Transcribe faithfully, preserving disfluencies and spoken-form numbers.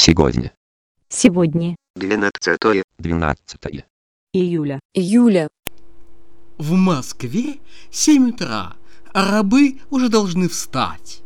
Сегодня. Сегодня. Двенадцатое. Двенадцатое. Июля. Июля. В Москве семь утра, а рабы уже должны встать.